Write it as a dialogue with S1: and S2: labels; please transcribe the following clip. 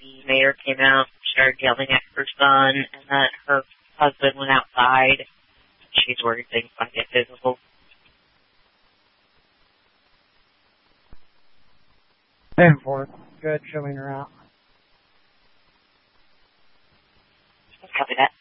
S1: the mayor came out, started yelling at her son, and that her husband went outside. She's worried things might get physical.
S2: And forth. Good, showing her out.
S1: Copy that.